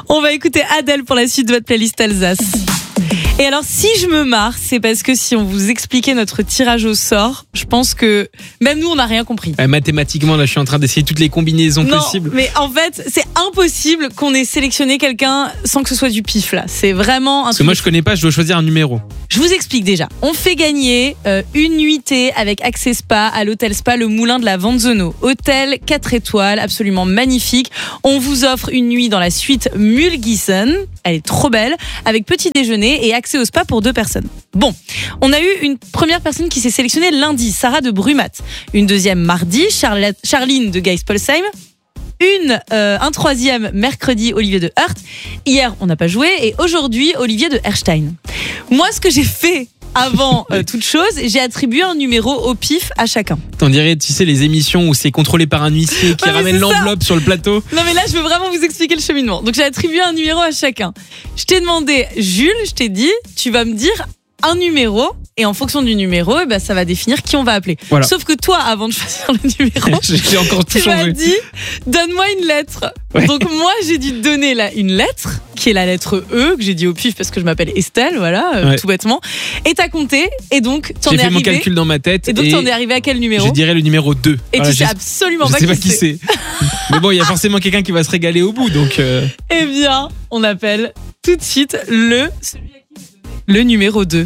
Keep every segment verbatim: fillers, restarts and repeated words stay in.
On va écouter Adèle pour la suite de votre playlist Alsace. Et alors, si je me marre, c'est parce que si on vous expliquait notre tirage au sort, je pense que même nous, on n'a rien compris. Euh, mathématiquement, là, je suis en train d'essayer toutes les combinaisons non, possibles. Mais en fait, c'est impossible qu'on ait sélectionné quelqu'un sans que ce soit du pif, là. C'est vraiment un Parce que truc. moi, je connais pas, je dois choisir un numéro. Je vous explique déjà. On fait gagner euh, une nuitée avec accès spa à l'hôtel spa Le Moulin de la Vanzono. Hôtel quatre étoiles, absolument magnifique. On vous offre une nuit dans la suite Mulgissen. Elle est trop belle, avec petit déjeuner et accès au spa pour deux personnes. Bon, on a eu une première personne qui s'est sélectionnée lundi, Sarah de Brumat. Une deuxième mardi, Charlotte, Charline de Geis-Polsheim. Une, euh, un troisième mercredi, Olivier de Hurt. Hier, on n'a pas joué. Et aujourd'hui, Olivier de Erstein. Moi, ce que j'ai fait avant euh, toute chose, j'ai attribué un numéro au pif à chacun. On dirait, tu sais, les émissions où c'est contrôlé par un huissier qui ouais, ramène l'enveloppe sur le plateau. Non mais là, je veux vraiment vous expliquer le cheminement. Donc j'ai attribué un numéro à chacun. Je t'ai demandé, Jules, je t'ai dit, tu vas me dire un numéro et en fonction du numéro, eh ben, ça va définir qui on va appeler. Voilà. Sauf que toi, avant de choisir le numéro, j'ai encore tout tu changé. m'as dit, donne-moi une lettre. Ouais. Donc moi, j'ai dû te donner là une lettre, qui est la lettre E, que j'ai dit au pif parce que je m'appelle Estelle, voilà, euh, ouais. tout bêtement. Et t'as compté, et donc t'en es arrivé. J'ai fait mon calcul dans ma tête. Et donc t'en es arrivé à quel numéro? Je dirais le numéro deux. Et voilà, tu sais absolument je pas, sais qui, pas qui c'est. Mais bon, il y a forcément quelqu'un qui va se régaler au bout, donc. Euh... Eh bien, on appelle tout de suite le, le numéro deux.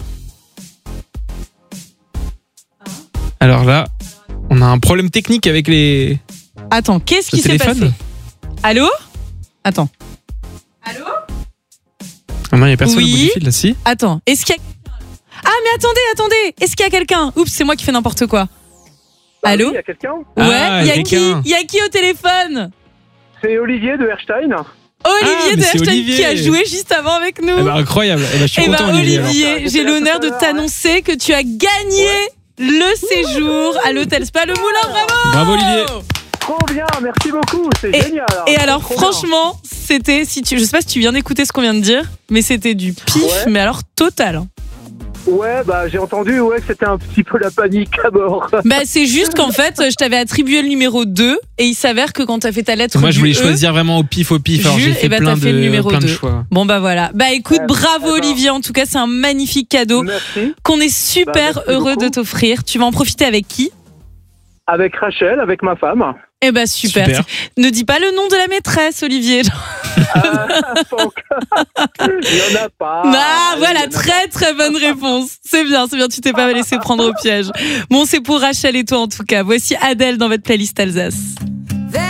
Alors là, on a un problème technique avec les. Attends, qu'est-ce qui s'est passé? Allô? Attends. Allô? Ah non, il n'y a personne oui. au bout du fil là, si. Attends, est-ce qu'il y a. Ah, mais attendez, attendez! Est-ce qu'il y a quelqu'un? Oups, c'est moi qui fais n'importe quoi. Ah, Allô? Il y a quelqu'un? Ouais, ah, il y a qui? Il y a qui au téléphone? C'est Olivier de Erstein. Olivier ah, de Erstein Olivier. qui a joué juste avant avec nous. Eh ben, incroyable. Eh ben, je suis eh content, ben, Olivier. Olivier, j'ai l'honneur de t'annoncer que tu as gagné ouais. le séjour à l'hôtel Spa Le Moulin. Bravo! Bravo, Olivier. Trop bien, merci beaucoup, c'est et, génial. Alors, et alors, trop franchement, bien. c'était, si tu, je sais pas si tu viens d'écouter ce qu'on vient de dire, mais c'était du pif, ouais. mais alors total. Ouais, bah j'ai entendu ouais, que c'était un petit peu la panique à bord. Bah c'est juste qu'en fait, je t'avais attribué le numéro deux et il s'avère que quand t'as fait ta lettre moi je voulais du choisir e, vraiment au pif au pif, alors Jules, j'ai fait, bah, plein, t'as de, fait le numéro plein deux. de choix. Bon bah voilà, bah écoute, ouais, bravo bah, Olivier, en tout cas c'est un magnifique cadeau merci. qu'on est super bah, heureux beaucoup. de t'offrir. Tu vas en profiter avec qui? Avec Rachel, avec ma femme. Eh ben super. super. Ne dis pas le nom de la maîtresse, Olivier. Ah, il n'y en a pas. Ah, voilà, très très bonne réponse. C'est bien, c'est bien, tu t'es pas laissé prendre au piège. Bon, c'est pour Rachel et toi en tout cas. Voici Adèle dans votre playlist Alsace.